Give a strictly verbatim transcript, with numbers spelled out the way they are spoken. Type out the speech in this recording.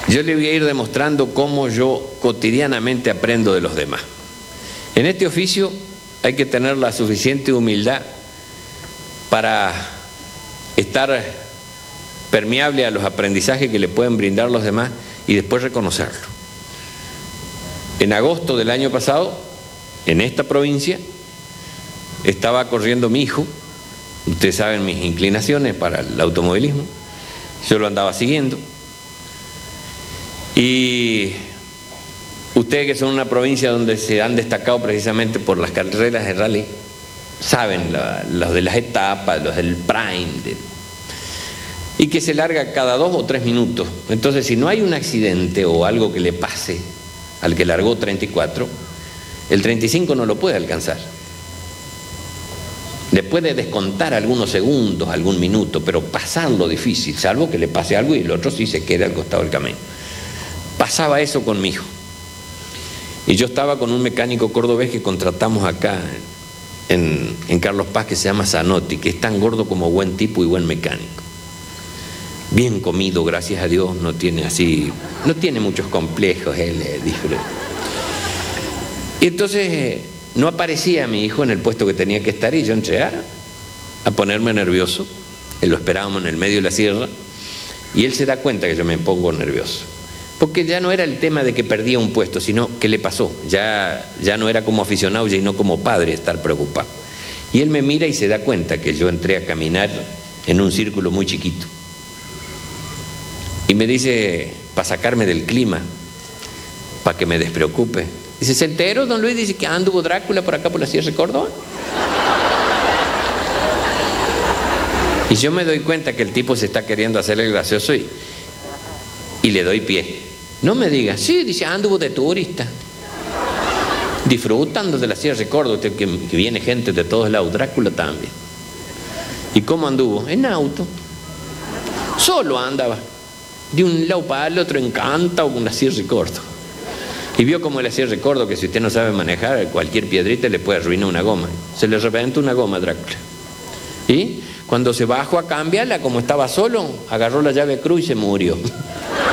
Yo le voy a ir demostrando cómo yo cotidianamente aprendo de los demás. En este oficio hay que tener la suficiente humildad para estar permeable a los aprendizajes que le pueden brindar los demás y después reconocerlo. En agosto del año pasado, en esta provincia, estaba corriendo mi hijo. Ustedes saben mis inclinaciones para el automovilismo. Yo lo andaba siguiendo. Y ustedes que son una provincia donde se han destacado precisamente por las carreras de rally, saben la, los de las etapas, los del prime, de, y que se larga cada dos o tres minutos. Entonces, si no hay un accidente o algo que le pase al que largó treinta y cuatro, el treinta y cinco no lo puede alcanzar. Le puede descontar algunos segundos, algún minuto, pero pasarlo difícil, salvo que le pase algo y el otro sí se quede al costado del camino. Pasaba eso con mi hijo. Y yo estaba con un mecánico cordobés que contratamos acá en, en Carlos Paz, que se llama Zanotti, que es tan gordo como buen tipo y buen mecánico. Bien comido, gracias a Dios, no tiene así, no tiene muchos complejos, él es diferente. Y entonces no aparecía mi hijo en el puesto que tenía que estar y yo entré a, a ponerme nervioso. Él lo esperábamos en el medio de la sierra y él se da cuenta que yo me pongo nervioso. Porque ya no era el tema de que perdía un puesto, sino que le pasó. Ya, ya no era como aficionado, ya no como padre estar preocupado. Y él me mira y se da cuenta que yo entré a caminar en un círculo muy chiquito. Y me dice, para sacarme del clima, para que me despreocupe. Dice, ¿se enteró, don Luis? Dice que anduvo Drácula por acá por la Sierra de Córdoba. Y yo me doy cuenta que el tipo se está queriendo hacer el gracioso y, y le doy pie. No me diga, sí, dice, anduvo de turista, disfrutando de la Sierra de Córdoba, que, que viene gente de todos lados, Drácula también. ¿Y cómo anduvo? En auto. Solo andaba, de un lado para el otro, encantado con la Sierra de Córdoba. Y vio como la Sierra de Córdoba, que si usted no sabe manejar, cualquier piedrita le puede arruinar una goma. Se le reventó una goma a Drácula. Y cuando se bajó a cambiarla, como estaba solo, agarró la llave cruz y se murió.